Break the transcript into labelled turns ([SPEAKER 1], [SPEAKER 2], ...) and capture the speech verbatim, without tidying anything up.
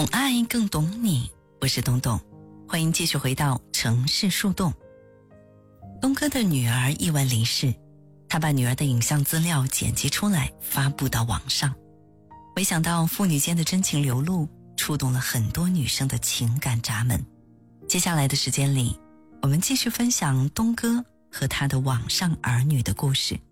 [SPEAKER 1] 爱更懂你，我是东东，欢迎继续回到城市树洞。东哥的女儿意外离世，他把女儿的影像资料剪辑出来发布到网上，没想到父女间的真情流露触动了很多女生的情感闸门。接下来的时间里，我们继续分享东哥和他的网上儿女的故事。